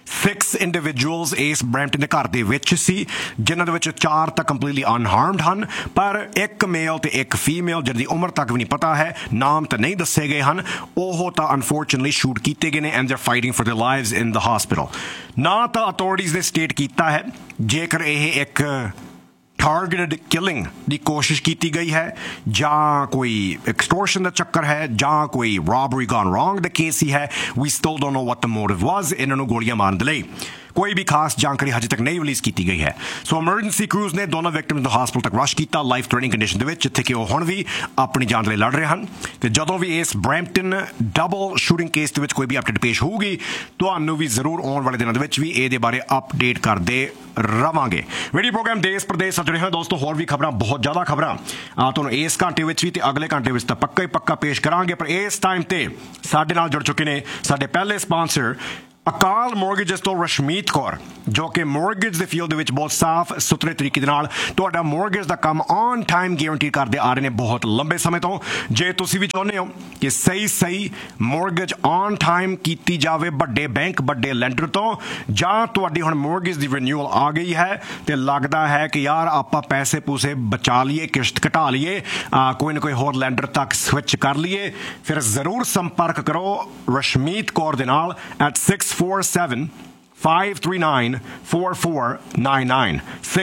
6 ਇੰਡੀਵਿਜੂਅਲਸ ਇਸ ਬਰੈਂਪਟਨ ਦੇ ਘਰ ਦੇ ਵਿੱਚ ਸੀ, ਜਿਨ੍ਹਾਂ ਦੇ ਵਿੱਚ 4 ਤਾਂ ਕੰਪਲੀਟਲੀ ਅਨਹਾਰਮਡ ਹਨ, ਪਰ ਇੱਕ ਮੇਲ ਤੇ ਇੱਕ ਫੀਮੇਲ ਜਿਹਦੀ ਉਮਰ ਤੱਕ ਵੀ ਨਹੀਂ ਪਤਾ ਹੈ, ਨਾਮ ਤਾਂ ਨਹੀਂ ਦੱਸੇ ਗਏ ਹਨ, ਉਹ ਤਾਂ ਅਨਫੋਰਚੂਨੇਟਲੀ ਸ਼ੂਟ ਕੀਤੇ ਗਏ ਨੇ and they are fighting for their lives in the hospital. ਨਾ ਤਾਂ ਅਥਾਰਟੀਜ਼ ਨੇ ਸਟੇਟ ਕੀਤਾ ਹੈ ਜੇਕਰ ਇਹ ਇੱਕ ਟਾਰਗੇਟਡ ਕਿਲਿੰਗ ਦੀ ਕੋਸ਼ਿਸ਼ ਕੀਤੀ ਗਈ ਹੈ, ਜਾਂ ਕੋਈ ਐਕਸਟੋਰਸ਼ਨ ਦਾ ਚੱਕਰ ਹੈ, ਜਾਂ ਕੋਈ ਰੌਬਰੀ ਗੋਨ ਰੋਂਗ ਦਾ ਕੇਸ ਹੀ ਹੈ। ਵੀ still don't know what the motive ਵਾਸ ਇਹਨਾਂ ਨੂੰ ਗੋਲੀਆਂ ਮਾਰਨ ਦੇ ਲਈ। ਕੋਈ ਵੀ ਖਾਸ ਜਾਣਕਾਰੀ ਹਜੇ ਤੱਕ ਨਹੀਂ ਰਿਲੀਜ਼ ਕੀਤੀ ਗਈ ਹੈ। ਸੋ ਐਮਰਜੈਂਸੀ ਕ੍ਰੂਜ਼ ਨੇ ਦੋਨੋਂ ਵਿਕਟਮਸ ਨੂੰ ਹਸਪਤਾਲ ਤੱਕ ਰਸ਼ ਕੀਤਾ ਲਾਈਫ ਥ੍ਰੈਟਨਿੰਗ ਕੰਡੀਸ਼ਨ ਦੇ ਵਿੱਚ, ਜਿੱਥੇ ਕਿ ਉਹ ਹੁਣ ਵੀ ਆਪਣੀ ਜਾਨ ਲਈ ਲੜ ਰਹੇ ਹਨ। ਤੇ ਜਦੋਂ ਵੀ ਇਸ ਬਰੈਂਪਟਨ ਡਬਲ ਸ਼ੂਟਿੰਗ ਕੇਸ ਦੇ ਵਿੱਚ ਕੋਈ ਵੀ ਅਪਡੇਟ ਪੇਸ਼ ਹੋਊਗੀ, ਤੁਹਾਨੂੰ ਵੀ ਜ਼ਰੂਰ ਆਉਣ ਵਾਲੇ ਦਿਨਾਂ ਦੇ ਵਿੱਚ ਵੀ ਇਹਦੇ ਬਾਰੇ ਅਪਡੇਟ ਕਰਦੇ ਰਵਾਂਗੇ। ਵੀਡੀਓ ਪ੍ਰੋਗਰਾਮ ਦੇਸ਼ ਪ੍ਰਦੇਸ਼ ਸੱਜ ਰਹੇ ਹਾਂ ਦੋਸਤੋ, ਹੋਰ ਵੀ ਖਬਰਾਂ, ਬਹੁਤ ਜ਼ਿਆਦਾ ਖਬਰਾਂ ਤੁਹਾਨੂੰ ਇਸ ਘੰਟੇ ਵਿੱਚ ਵੀ ਤੇ ਅਗਲੇ ਘੰਟੇ ਵਿੱਚ ਤਾਂ ਪੱਕਾ ਹੀ ਪੱਕਾ ਪੇਸ਼ ਕਰਾਂਗੇ। ਪਰ ਇਸ ਟਾਈਮ ਤੇ ਸਾਡੇ ਨਾਲ ਜੁੜ ਚੁੱਕੇ ਨੇ ਸਾਡੇ ਪਹਿਲੇ ਸਪਾਂਸਰ ਅਕਾਲ ਮੋਰਗੇਜਸ ਤੋਂ ਰਸ਼ਮੀਤ ਕੌਰ, ਜੋ ਕਿ ਮੋਰਗੇਜ ਦੇ ਫੀਲਡ ਦੇ ਵਿੱਚ ਬਹੁਤ ਸਾਫ਼ ਸੁਥਰੇ ਤਰੀਕੇ ਦੇ ਨਾਲ ਤੁਹਾਡਾ ਮੋਰਗੇਜ ਦਾ ਕੰਮ ਔਨ ਟਾਈਮ ਗਾਰੰਟੀ ਕਰਦੇ ਆ ਰਹੇ ਨੇ ਬਹੁਤ ਲੰਬੇ ਸਮੇਂ ਤੋਂ। ਜੇ ਤੁਸੀਂ ਵੀ ਚਾਹੁੰਦੇ ਹੋ ਕਿ ਸਹੀ ਮੋਰਗੇਜ ਔਨ ਟਾਈਮ ਕੀਤੀ ਜਾਵੇ ਵੱਡੇ ਬੈਂਕ, ਵੱਡੇ ਲੈਂਡਰ ਤੋਂ, ਜਾਂ ਤੁਹਾਡੀ ਹੁਣ ਮੋਰਗੇਜ ਦੀ ਰਿਨਿਊਅਲ ਆ ਗਈ ਹੈ ਤੇ ਲੱਗਦਾ ਹੈ ਕਿ ਯਾਰ ਆਪਾਂ ਪੈਸੇ ਪੂਸੇ ਬਚਾ ਲਈਏ, ਕਿਸ਼ਤ ਘਟਾ ਲਈਏ, ਕੋਈ ਨਾ ਕੋਈ ਹੋਰ ਲੈਂਡਰ ਤੱਕ ਸਵਿਚ ਕਰ ਲਈਏ, ਫਿਰ ਜ਼ਰੂਰ ਸੰਪਰਕ ਕਰੋ ਰਸ਼ਮੀਤ ਕੌਰ ਦੇ ਨਾਲ at 647-539-4499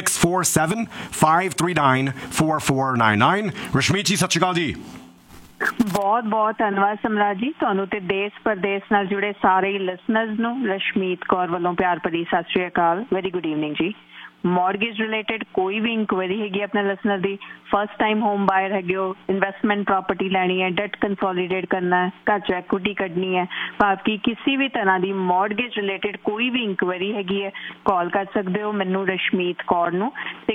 647-539-4499। ਰਸ਼ਮੀਤ ਜੀ ਸਤਿ ਸ਼੍ਰੀ ਅਕਾਲ ਜੀ। ਬਹੁਤ ਬਹੁਤ ਧੰਨਵਾਦ ਸਮਰਾਜ ਜੀ, ਤੁਹਾਨੂੰ ਤੇ ਦੇਸ਼ ਪ੍ਰਦੇਸ਼ ਨਾਲ ਜੁੜੇ ਸਾਰੇ ਲਿਸਨਰਸ ਨੂੰ ਰਸ਼ਮੀਤ ਕੌਰ ਵੱਲੋਂ ਪਿਆਰ ਭਰੀ ਸਤਿ ਸ਼੍ਰੀ ਅਕਾਲ। ਵੈਰੀ ਗੁੱਡ ਈਵਨਿੰਗ ਜੀ। ਮੌਰਗੇਜ ਰਿਲੇਟਡ ਕੋਈ ਵੀ ਇਨਕੁਆਇਰੀ ਹੈਗੀ ਆਪਣੇ ਲਿਸਨਰ ਦੀ, ਫਸਟ ਟਾਈਮ ਹੋਮ ਬਾਇਰ ਹੈਗੇ ਹੋ, ਇਨਵੈਸਟਮੈਂਟ ਪ੍ਰੋਪਰਟੀ ਲੈਣੀ ਹੈ, ਡੈਟ ਕੰਸੋਲੀਡੇਟ ਕਰਨਾ ਹੈ, ਘਰ ਚ ਐਕੁਇਟੀ ਕੱਢਣੀ ਹੈ, ਬਾਕੀ ਕਿਸੇ ਵੀ ਤਰ੍ਹਾਂ ਦੀ ਮੌਰਗੇਜ ਰਿਲੇਟਡ ਕੋਈ ਵੀ ਇਨਕੁਆਇਰੀ ਹੈਗੀ ਹੈ, ਕਾਲ ਕਰ ਸਕਦੇ ਹੋ ਮੈਨੂੰ ਰਸ਼ਮੀਤ ਕੌਰ ਨੂੰ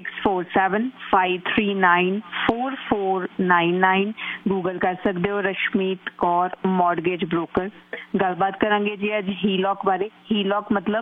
647-539-4499। ਗੂਗਲ ਕਰ ਸਕਦੇ ਹੋ ਰਸ਼ਮੀਤ ਕੌਰ ਮੌਰਗੇਜ ਬ੍ਰੋਕਰ। ਗੱਲਬਾਤ ਕਰਾਂਗੇ ਜੀ ਅੱਜ ਹੀਲੌਕ ਬਾਰੇ। ਹੀਲੌਕ ਮਤਲਬ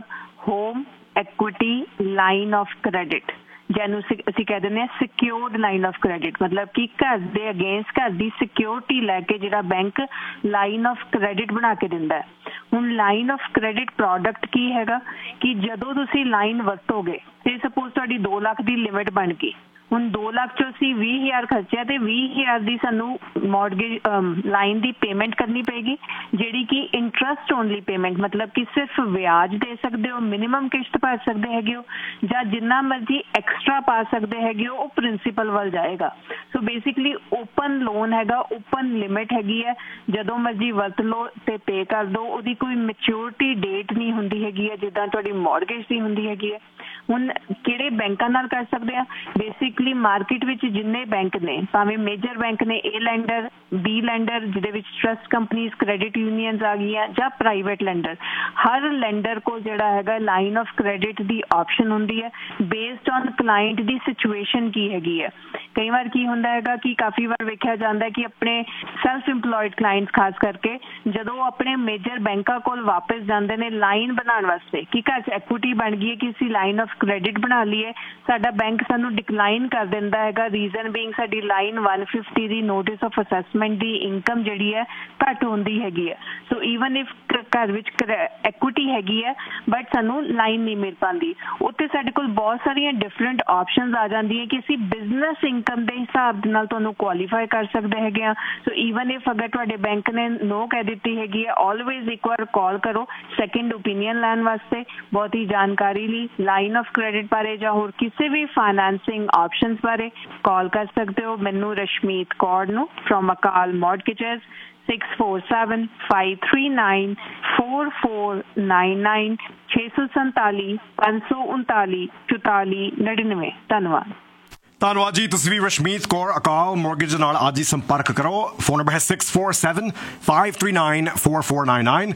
home equity line of credit, ਜਿਹਨੂੰ ਅਸੀਂ ਕਹਿ ਦਿੰਦੇ ਹਾਂ ਸਿਕਿਉਰਡ ਲਾਈਨ ਆਫ ਕ੍ਰੈਡਿਟ, ਮਤਲਬ ਕਿ ਘਰ ਦੇ ਅਗੇਂਸਟ ਘਰ ਦੀ ਸਿਕਿਉਰਿਟੀ ਲੈ ਕੇ ਜਿਹੜਾ ਬੈਂਕ ਲਾਈਨ ਆਫ ਕ੍ਰੈਡਿਟ ਬਣਾ ਕੇ ਦਿੰਦਾ ਹੈ। ਹੁਣ ਲਾਈਨ ਆਫ ਕ੍ਰੈਡਿਟ ਪ੍ਰੋਡਕਟ ਕੀ ਹੈਗਾ ਕਿ ਜਦੋਂ ਤੁਸੀਂ ਲਾਈਨ ਵਰਤੋਗੇ ਤੇ ਸਪੋਜ਼ ਤੁਹਾਡੀ 2 ਲੱਖ ਦੀ ਲਿਮਿਟ ਬਣ ਗਈ, ਹੁਣ 2 ਲੱਖ ਚੋਂ ਅਸੀਂ 20,000 ਖਰਚਿਆ ਤੇ 20,000 ਦੀ ਸਾਨੂੰ ਮੌਰਗੇਜ ਲਾਈਨ ਦੀ ਪੇਮੈਂਟ ਕਰਨੀ ਪਏਗੀ, ਜਿਹੜੀ ਕਿ ਇੰਟਰਸਟ ਓਨਲੀ ਪੇਮੈਂਟ, ਮਤਲਬ ਕਿ ਸਿਰਫ ਵਿਆਜ ਦੇ ਸਕਦੇ ਹੋ, ਮਿਨੀਮਮ ਕਿਸ਼ਤ ਭਰ ਸਕਦੇ ਹੈਗੇ ਹੋ, ਜਾਂ ਜਿੰਨਾ ਮਰਜ਼ੀ ਐਕਸਟਰਾ ਪਾ ਸਕਦੇ ਹੈਗੇ ਹੋ, ਉਹ ਪ੍ਰਿੰਸੀਪਲ ਵੱਲ ਜਾਏਗਾ। ਸੋ ਬੇਸਿਕਲੀ ਓਪਨ ਲੋਨ ਹੈਗਾ, ਓਪਨ ਲਿਮਿਟ ਹੈਗੀ ਹੈ, ਜਦੋਂ ਮਰਜ਼ੀ ਵਰਤ ਲਓ ਤੇ ਪੇ ਕਰ ਦਿਓ। ਉਹਦੀ ਕੋਈ ਮੈਚਿਓਰਿਟੀ ਡੇਟ ਨਹੀਂ ਹੁੰਦੀ ਹੈਗੀ ਹੈ ਜਿੱਦਾਂ ਤੁਹਾਡੀ ਮੌਰਗੇਜ ਦੀ ਹੁੰਦੀ ਹੈਗੀ ਹੈ। ਹੁਣ ਕਿਹੜੇ ਬੈਂਕਾਂ ਨਾਲ ਕਰ ਸਕਦੇ ਆ? ਬੇਸਿਕਲੀ ਮਾਰਕੀਟ ਵਿੱਚ ਜਿੰਨੇ ਬੈਂਕ ਨੇ, ਭਾਵੇਂ ਮੇਜਰ ਬੈਂਕ ਨੇ, ਏ ਲੈਂਡਰ, ਬੀ ਲੈਂਡਰ ਜਿਹਦੇ ਵਿੱਚ ਟਰਸਟ ਕੰਪਨੀਜ਼, ਕ੍ਰੈਡਿਟ ਯੂਨੀਅਨਸ ਆ ਗਈਆਂ, ਜਾਂ ਪ੍ਰਾਈਵੇਟ ਲੈਂਡਰ, ਹਰ ਲੈਂਡਰ ਕੋਲ ਜਿਹੜਾ ਹੈਗਾ line of credit the option ਹੁੰਦੀ ਹੈ based on client the situation ਕੀ ਹੈਗੀ ਹੈ। ਕਈ ਵਾਰ ਕੀ ਹੁੰਦਾ ਹੈਗਾ ਕਿ ਕਾਫੀ ਵਾਰ ਵੇਖਿਆ ਜਾਂਦਾ ਕਿ ਆਪਣੇ ਸੈਲਫ ਇੰਪਲੋਇਡ ਕਲਾਇੰਟਸ ਖਾਸ ਕਰਕੇ ਜਦੋਂ ਆਪਣੇ ਮੇਜਰ ਬੈਂਕਾਂ ਕੋਲ ਵਾਪਸ ਜਾਂਦੇ ਨੇ ਲਾਈਨ ਬਣਾਉਣ ਵਾਸਤੇ ਕਿ ਘਰ 'ਚ ਐਕੁਇਟੀ ਬਣ ਗਈ ਹੈ ਕਿ ਅਸੀਂ ਲਾਈਨ ਆਫ ਕ੍ਰੈਡਿਟ ਬਣਾ ਲਈਏ, ਸਾਡਾ ਬੈਂਕ ਸਾਨੂੰ ਡਿਕਲਾਈਨ ਕਰ ਦਿੰਦਾ ਹੈਗਾ, ਰੀਜ਼ਨ ਬੀਇੰਗ ਸਾਡੀ line 150 the notice of assessment the income ਜਿਹੜੀ ਹੈ ਘੱਟ ਹੁੰਦੀ ਹੈਗੀ ਹੈ। ਸੋ ਈਵਨ ਇਫ ਘਰ ਵਿੱਚ ਐਕੁਇਟੀ ਹੈਗੀ ਹੈ ਬਟ ਸਾਨੂੰ ਲਾਈਨ ਨਹੀਂ ਮਿਲ ਪਾਉਂਦੀ, ਉੱਥੇ ਸਾਡੇ ਕੋਲ ਬਹੁਤ ਸਾਰੀਆਂ ਡਿਫਰੈਂਟ ਆਪਸ਼ਨਸ ਆ ਜਾਂਦੀਆਂ ਕਿ ਅਸੀਂ ਬਿਜ਼ਨਸ ਇਨਕਮ ਦੇ ਹਿਸਾਬ ਦੇ ਨਾਲ ਤੁਹਾਨੂੰ ਕੁਆਲੀਫਾਈ ਕਰ ਸਕਦੇ ਹੈਗੇ ਆ। ਸੋ ਈਵਨ ਇਫ ਅਗਰ ਤੁਹਾਡੇ ਬੈਂਕ ਨੇ ਨੋ ਕਹਿ ਦਿੱਤੀ ਹੈਗੀ ਹੈ, ਆਲਵੇਜ਼ ਇੱਕ ਵਾਰ ਕਾਲ ਕਰੋ ਸੈਕਿੰਡ ਓਪੀਨੀਅਨ ਲੈਣ ਵਾਸਤੇ। ਬਹੁਤ ਹੀ ਜਾਣਕਾਰੀ ਲਈ ਲਾਈਨ ਆਫ ਕ੍ਰੈਡਿਟ ਬਾਰੇ ਜਾਂ ਹੋਰ ਕਿਸੇ ਵੀ ਫਾਈਨੈਂਸਿੰਗ ਆਪਸ਼ਨਸ ਬਾਰੇ ਕਾਲ ਕਰ ਸਕਦੇ ਹੋ ਮੈਨੂੰ, ਰਸ਼ਮੀਤ ਕੌਰ ਨੂੰ, ਫਰੋਮ ਅਕਾਲ ਮੌਰਗੇਜਸ, 6475394499 647 539 4499। ਧੰਨਵਾਦ। ਧੰਨਵਾਦ ਜੀ। ਤੁਸੀਂ ਵੀ ਰਸ਼ਮੀਤ ਕੌਰ ਅਕਾਲ ਮੌਰਗੇਜ ਨਾਲ ਅੱਜ ਹੀ ਸੰਪਰਕ ਕਰੋ। ਫੋਨ ਨੰਬਰ ਹੈ 6475394499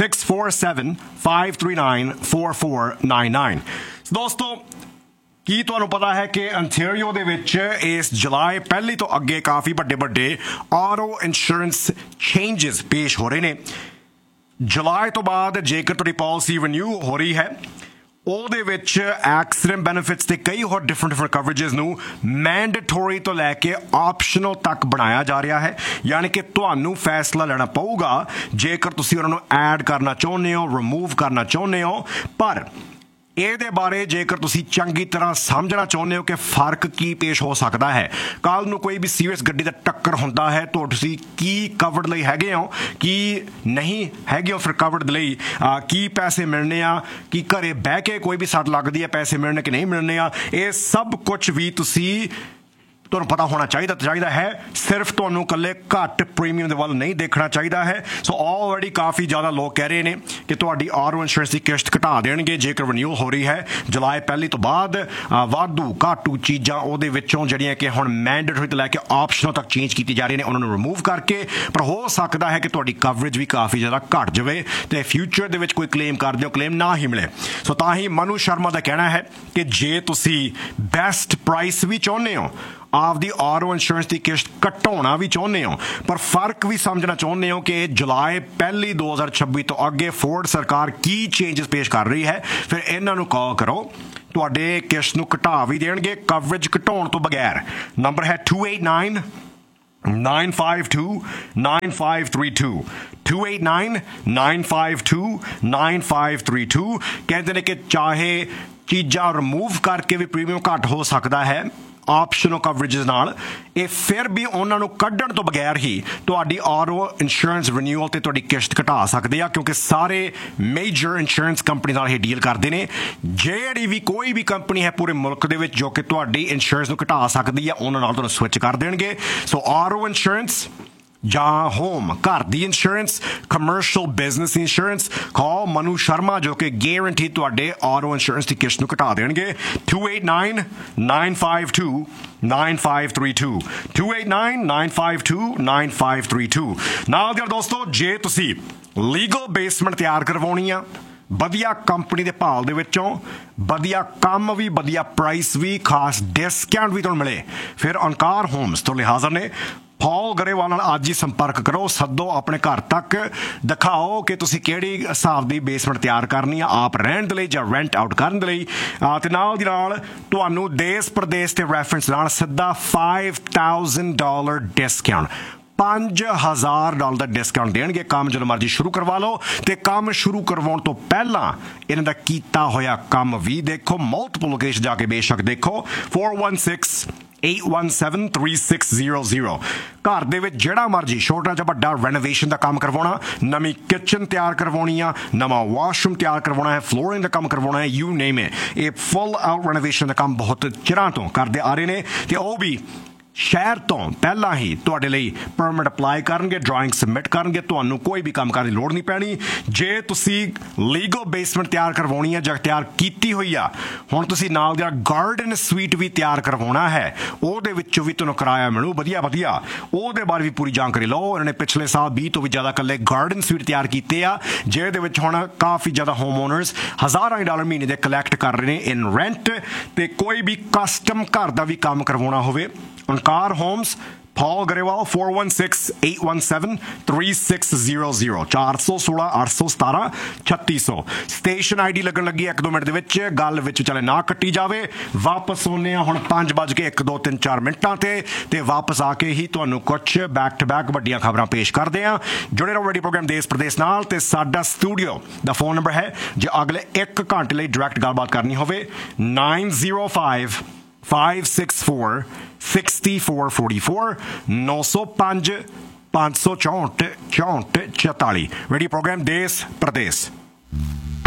6475394499। ਦੋਸਤੋ, ਕੀ ਤੁਹਾਨੂੰ ਪਤਾ ਹੈ ਕਿ ਅੰਟੈਰੀਓ ਦੇ ਵਿੱਚ ਇਸ ਜੁਲਾਈ ਪਹਿਲੀ ਤੋਂ ਅੱਗੇ ਕਾਫੀ ਵੱਡੇ ਆਟੋ ਇੰਸ਼ੋਰੈਂਸ ਚੇਂਜਸ ਪੇਸ਼ ਹੋ ਰਹੇ ਨੇ। ਜੁਲਾਈ ਤੋਂ ਬਾਅਦ ਜੇਕਰ ਤੁਹਾਡੀ ਪਾਲਿਸੀ ਰੀਨਿਊ ਹੋ ਰਹੀ ਹੈ, ਉਹਦੇ ਵਿੱਚ ਐਕਸੀਡੈਂਟ ਬੈਨੀਫਿਟਸ ਤੇ ਕਈ ਹੋਰ ਡਿਫਰੈਂਟ ਕਵਰੇजेस ਨੂੰ ਮੈਂਡੇਟੋਰੀ ਤੋਂ ਲੈ ਕੇ ਆਪਸ਼ਨਲ ਤੱਕ ਬਣਾਇਆ ਜਾ ਰਿਹਾ ਹੈ। ਯਾਨੀ ਕਿ ਤੁਹਾਨੂੰ ਫੈਸਲਾ ਲੈਣਾ ਪਊਗਾ ਜੇਕਰ ਤੁਸੀਂ ਉਹਨਾਂ ਨੂੰ ਐਡ ਕਰਨਾ ਚਾਹੁੰਦੇ ਹੋ, ਰਿਮੂਵ ਕਰਨਾ ਚਾਹੁੰਦੇ ਹੋ। ਪਰ ਇਹਦੇ ਬਾਰੇ ਜੇਕਰ ਤੁਸੀਂ ਚੰਗੀ ਤਰ੍ਹਾਂ ਸਮਝਣਾ ਚਾਹੁੰਦੇ ਹੋ ਕਿ ਫਰਕ ਕੀ ਪੇਸ਼ ਹੋ ਸਕਦਾ ਹੈ, ਕੱਲ੍ਹ ਨੂੰ ਕੋਈ ਵੀ ਸੀਰੀਅਸ ਗੱਡੀ ਦਾ ਟੱਕਰ ਹੁੰਦਾ ਹੈ ਤਾਂ ਤੁਸੀਂ ਕੀ ਕਵਰਡ ਲਈ ਹੈਗੇ ਹੋ, ਕੀ ਨਹੀਂ ਹੈਗੇ ਹੋ, ਫਿਰ ਕਵਰਡ ਲਈ ਕੀ ਪੈਸੇ ਮਿਲਣੇ ਆ, ਕੀ ਘਰੇ ਬਹਿ ਕੇ ਕੋਈ ਵੀ ਸੱਟ ਲੱਗਦੀ ਹੈ ਪੈਸੇ ਮਿਲਣੇ ਕਿ ਨਹੀਂ ਮਿਲਣੇ ਆ, ਇਹ ਸਭ ਕੁਝ ਵੀ ਤੁਹਾਨੂੰ ਪਤਾ ਹੋਣਾ ਚਾਹੀਦਾ ਹੈ। ਸਿਰਫ ਤੁਹਾਨੂੰ ਇਕੱਲੇ ਘੱਟ ਪ੍ਰੀਮੀਅਮ ਦੇ ਵੱਲ ਨਹੀਂ ਦੇਖਣਾ ਚਾਹੀਦਾ ਹੈ। ਸੋ ਆਲਰੇਡੀ ਕਾਫੀ ਜ਼ਿਆਦਾ ਲੋਕ ਕਹਿ ਰਹੇ ਨੇ ਕਿ ਤੁਹਾਡੀ ਆਟੋ ਇੰਸ਼ੋਰੈਂਸ ਦੀ ਕਿਸ਼ਤ ਘਟਾ ਦੇਣਗੇ ਜੇਕਰ ਰੀਨਿਊ ਹੋ ਰਹੀ ਹੈ ਜੁਲਾਈ ਪਹਿਲੀ ਤੋਂ ਬਾਅਦ। ਵਾਧੂ ਘਾਟੂ ਚੀਜ਼ਾਂ ਉਹਦੇ ਵਿੱਚੋਂ ਜਿਹੜੀਆਂ ਕਿ ਹੁਣ ਮੈਂਡੇਟਰੀ ਤੋਂ ਲੈ ਕੇ ਆਪਸ਼ਨਲ ਤੱਕ ਚੇਂਜ ਕੀਤੀ ਜਾ ਰਹੀਆਂ ਨੇ, ਉਹਨਾਂ ਨੂੰ ਰਿਮੂਵ ਕਰਕੇ। ਪਰ ਹੋ ਸਕਦਾ ਹੈ ਕਿ ਤੁਹਾਡੀ ਕਵਰੇਜ ਵੀ ਕਾਫੀ ਜ਼ਿਆਦਾ ਘੱਟ ਜਾਵੇ ਤੇ ਫਿਊਚਰ ਦੇ ਵਿੱਚ ਕੋਈ ਕਲੇਮ ਕਰਦੇ ਹੋ, ਕਲੇਮ ਨਾ ਹੀ ਮਿਲੇ। ਸੋ ਤਾਂ ਹੀ ਮਨੂ ਸ਼ਰਮਾ ਦਾ ਕਹਿਣਾ ਹੈ ਕਿ ਜੇ ਤੁਸੀਂ ਬੈਸਟ ਪ੍ਰਾਈਸ ਵੀ ਚਾਹੁੰਦੇ ਹੋ, ਆਪਦੀ ਆਟੋ ਇੰਸ਼ੋਰੈਂਸ ਦੀ ਕਿਸ਼ਤ ਘਟਾਉਣਾ ਵੀ ਚਾਹੁੰਦੇ ਹੋ, ਪਰ ਫਰਕ ਵੀ ਸਮਝਣਾ ਚਾਹੁੰਦੇ ਹੋ ਕਿ ਜੁਲਾਈ ਪਹਿਲੀ 2026 ਤੋਂ ਅੱਗੇ ਫੋਰਡ ਸਰਕਾਰ ਕੀ ਚੇਂਜਸ ਪੇਸ਼ ਕਰ ਰਹੀ ਹੈ, ਫਿਰ ਇਹਨਾਂ ਨੂੰ ਕਾਲ ਕਰੋ। ਤੁਹਾਡੇ ਕਿਸ਼ਤ ਨੂੰ ਘਟਾ ਵੀ ਦੇਣਗੇ ਕਵਰੇਜ ਘਟਾਉਣ ਤੋਂ ਬਗੈਰ। ਨੰਬਰ ਹੈ 289-952-9532 289-952-9532। ਕਹਿੰਦੇ ਨੇ ਕਿ ਚਾਹੇ ਚੀਜ਼ਾਂ ਰਿਮੂਵ ਕਰਕੇ ਵੀ ਪ੍ਰੀਮੀਅਮ ਘੱਟ ਹੋ ਸਕਦਾ ਹੈ ਆਪਸ਼ਨਲ ਕਵਰੇजेस ਨਾਲ, ਇਹ ਫਿਰ ਵੀ ਉਹਨਾਂ ਨੂੰ ਕੱਢਣ ਤੋਂ ਬਗੈਰ ਹੀ ਤੁਹਾਡੀ ਆਟੋ ਇੰਸ਼ੋਰੈਂਸ ਰੀਨਿਊਅਲ ਤੇ ਤੁਹਾਡੀ ਕਿਸ਼ਤ ਘਟਾ ਸਕਦੇ ਆ, ਕਿਉਂਕਿ ਸਾਰੇ ਮੇਜਰ ਇੰਸ਼ੋਰੈਂਸ ਕੰਪਨੀ ਨਾਲ ਇਹ ਡੀਲ ਕਰਦੇ ਨੇ। ਜਿਹੜੀ ਵੀ ਕੋਈ ਵੀ ਕੰਪਨੀ ਹੈ ਪੂਰੇ ਮੁਲਕ ਦੇ ਵਿੱਚ ਜੋ ਕਿ ਤੁਹਾਡੀ ਇੰਸ਼ੋਰੈਂਸ ਨੂੰ ਘਟਾ ਸਕਦੀ ਆ, ਉਹਨਾਂ ਨਾਲ ਤੁਹਾਨੂੰ ਸਵਿਚ ਕਰ ਦੇਣਗੇ। ਸੋ ਆਟੋ ਇੰਸ਼ੋਰੈਂਸ ਜਾਂ ਹੋਮ ਘਰ ਦੀ ਇੰਸ਼ੋਰੈਂਸ, ਕਮਰਸ਼ੀਅਲ ਬਿਜ਼ਨਸ ਇੰਸ਼ੋਰੈਂਸ, ਕਾਲ ਮਨੂ ਸ਼ਰਮਾ ਜੋ ਕਿ ਗਾਰੰਟੀ ਤੁਹਾਡੇ ਆਟੋ ਇੰਸ਼ੋਰੈਂਸ ਦੀ ਕਿਸ਼ਤ ਨੂੰ ਘਟਾ ਦੇਣਗੇ। 289-952-9532 289-952-9532। ਨਾਲ ਦੇ ਦੋਸਤੋ, ਜੇ ਤੁਸੀਂ ਲੀਗਲ ਬੇਸਮੈਂਟ ਤਿਆਰ ਕਰਵਾਉਣੀ ਆ ਵਧੀਆ ਕੰਪਨੀ ਦੇ ਭਾਲ ਦੇ ਵਿੱਚੋਂ, ਵਧੀਆ ਕੰਮ ਵੀ, ਵਧੀਆ ਪ੍ਰਾਈਸ ਵੀ, ਖਾਸ ਡਿਸਕਾਊਂਟ ਵੀ ਤੁਹਾਨੂੰ ਮਿਲੇ, ਫਿਰ ਓਨਕਾਰ ਹੋਮਸ ਤੋਂ ਹਾਜ਼ਰ ਨੇ। ਪੌਲ ਗਰੇਵਾਲ ਨਾਲ ਅੱਜ ਹੀ ਸੰਪਰਕ ਕਰੋ, ਸੱਦੋ ਆਪਣੇ ਘਰ ਤੱਕ, ਦਿਖਾਓ ਕਿ ਤੁਸੀਂ ਕਿਹੜੀ ਹਿਸਾਬ ਦੀ ਬੇਸਮੈਂਟ ਤਿਆਰ ਕਰਨੀ ਆ, ਆਪ ਰਹਿਣ ਦੇ ਲਈ ਜਾਂ ਰੈਂਟ ਆਊਟ ਕਰਨ ਦੇ ਲਈ। ਤੇ ਨਾਲ ਦੀ ਨਾਲ ਤੁਹਾਨੂੰ ਦੇਸ਼ ਪ੍ਰਦੇਸ਼ ਤੇ ਰੈਫਰੈਂਸ ਨਾਲ ਸਿੱਧਾ $5,000 ਡਿਸਕਾਊਂਟ, $5,000 ਦਾ ਡਿਸਕਾਊਂਟ ਦੇਣਗੇ। ਕੰਮ ਜਦੋਂ ਮਰਜ਼ੀ ਸ਼ੁਰੂ ਕਰਵਾ ਲਓ ਤੇ ਕੰਮ ਸ਼ੁਰੂ ਕਰਵਾਉਣ ਤੋਂ ਪਹਿਲਾਂ ਇਹਨਾਂ ਦਾ ਕੀਤਾ ਹੋਇਆ ਕੰਮ ਵੀ ਦੇਖੋ। ਮਲਟੀਪਲ ਲੋਕੇਸ਼ਨ ਜਾ ਕੇ ਬੇਸ਼ੱਕ ਦੇਖੋ। 416-817-3600 ਘਰ ਦੇ ਵਿੱਚ ਜਿਹੜਾ ਮਰਜ਼ੀ ਛੋਟਾ ਜਿਹਾ ਵੱਡਾ ਰੈਨੋਵੇਸ਼ਨ ਦਾ ਕੰਮ ਕਰਵਾਉਣਾ, ਨਵੀਂ ਕਿਚਨ ਤਿਆਰ ਕਰਵਾਉਣੀ ਆ, ਨਵਾਂ ਵਾਸ਼ਰੂਮ ਤਿਆਰ ਕਰਵਾਉਣਾ ਹੈ, ਫਲੋਰਿੰਗ ਦਾ ਕੰਮ ਕਰਵਾਉਣਾ ਹੈ, ਯੂ ਨੇਮ ਇਟ। ਇਹ ਫੁੱਲ ਆਊਟ ਰੈਨੋਵੇਸ਼ਨ ਦਾ ਕੰਮ ਬਹੁਤ ਚਿਰਾਂ ਤੋਂ ਕਰਦੇ ਆ ਰਹੇ ਨੇ ਤੇ ਉਹ ਵੀ ਸ਼ਹਿਰ ਤੋਂ ਪਹਿਲਾਂ ਹੀ ਤੁਹਾਡੇ ਲਈ ਪਰਮਿਟ ਅਪਲਾਈ ਕਰਨਗੇ, ਡਰਾਇੰਗ ਸਬਮਿਟ ਕਰਨਗੇ। ਤੁਹਾਨੂੰ ਕੋਈ ਵੀ ਕੰਮ ਕਰਨ ਦੀ ਲੋੜ ਨਹੀਂ ਪੈਣੀ। ਜੇ ਤੁਸੀਂ ਲੀਗਲ ਬੇਸਮੈਂਟ ਤਿਆਰ ਕਰਵਾਉਣੀ ਹੈ ਜਾਂ ਤਿਆਰ ਕੀਤੀ ਹੋਈ ਆ, ਹੁਣ ਤੁਸੀਂ ਨਾਲ ਦਾ ਗਾਰਡਨ ਸਵੀਟ ਵੀ ਤਿਆਰ ਕਰਵਾਉਣਾ ਹੈ, ਉਹਦੇ ਵਿੱਚੋਂ ਵੀ ਤੁਹਾਨੂੰ ਕਿਰਾਇਆ ਮਿਲੂ ਵਧੀਆ ਵਧੀਆ। ਉਹਦੇ ਬਾਰੇ ਵੀ ਪੂਰੀ ਜਾਣਕਾਰੀ ਲਓ। ਇਹਨਾਂ ਨੇ ਪਿਛਲੇ ਸਾਲ 20 ਤੋਂ ਵੀ ਜ਼ਿਆਦਾ ਇਕੱਲੇ ਗਾਰਡਨ ਸਵੀਟ ਤਿਆਰ ਕੀਤੇ ਆ, ਜਿਹਦੇ ਵਿੱਚ ਹੁਣ ਕਾਫੀ ਜ਼ਿਆਦਾ ਹੋਮ ਓਨਰਸ ਹਜ਼ਾਰਾਂ ਡਾਲਰ ਮਹੀਨੇ ਦੇ ਕਲੈਕਟ ਕਰ ਰਹੇ ਨੇ ਇਨ ਰੈਂਟ। ਤੇ ਕੋਈ ਵੀ ਕਸਟਮ ਘਰ ਦਾ ਵੀ ਕੰਮ ਕਰਵਾਉਣਾ ਹੋਵੇ, Ankar Homes, Paul Garewal, 416-817-3600 416-817-3600। Station ID ਲੱਗਣ ਲੱਗੀ 1-2 ਮਿੰਟ ਦੇ ਵਿੱਚ। ਗੱਲ ਵਿੱਚ ਚਲੇ ਨਾ ਕੱਟੀ ਜਾਵੇ। ਵਾਪਸ ਆਉਂਦੇ ਆ ਹੁਣ 5:1-2-3-4 ਤੇ ਵਾਪਸ ਆ ਕੇ ਹੀ ਤੁਹਾਨੂੰ ਕੁਝ ਬੈਕ ਟੂ ਬੈਕ ਵੱਡੀਆਂ ਖਬਰਾਂ ਪੇਸ਼ ਕਰਦੇ ਆ। ਜੁੜੇ ਰਹੋ ਰੇਡੀਓ ਪ੍ਰੋਗਰਾਮ ਦੇਸ਼ ਪ੍ਰਦੇਸ਼ ਨਾਲ। ਤੇ ਸਾਡਾ ਸਟੂਡੀਓ ਦਾ ਫੋਨ ਨੰਬਰ ਹੈ, ਜੇ ਅਗਲੇ 1 ਘੰਟੇ ਲਈ ਡਾਇਰੈਕਟ ਗੱਲਬਾਤ ਕਰਨੀ ਹੋਵੇ, 905-564-6444 905-564-6444। ਰੇਡੀਓ ਪ੍ਰੋਗਰਾਮ ਦੇਸ਼ ਪ੍ਰਦੇਸ਼।